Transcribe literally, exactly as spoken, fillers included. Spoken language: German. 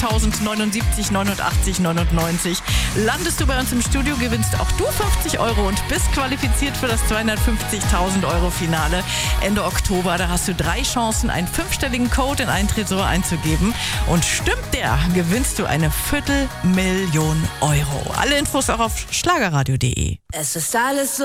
neunundsiebzig neunundachtzig neunundneunzig. Landest du bei uns im Studio, gewinnst auch du fünfzig Euro und bist qualifiziert für das zweihundertfünfzigtausend Euro Finale Ende Oktober. Da hast du drei Chancen, einen fünfstelligen Code in einen Tresor einzugeben. Und stimmt der, gewinnst du eine Viertelmillion Euro. Alle Infos auch auf schlagerradio punkt de. Es ist alles so